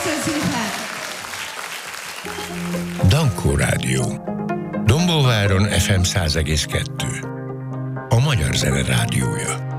Köszönöm szépen! Dankó Rádió. Dombóváron FM 100,2. A Magyar Zene Rádiója.